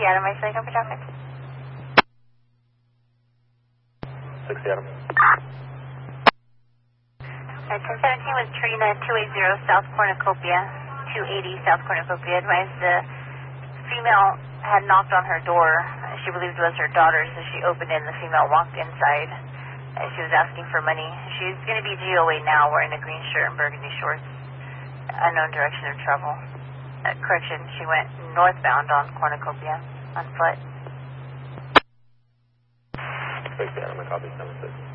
Adam, are you still for traffic? 60 Adam. 1017 was Trina, 280 South Cornucopia, 280 South Cornucopia. Advised the female had knocked on her door. She believed it was her daughter, so she opened it and the female walked inside. She was asking for money. She's going to be GOA now, wearing a green shirt and burgundy shorts. Unknown direction of travel. Correction, she went northbound on Cornucopia on foot. 60 Adam, I copy 76.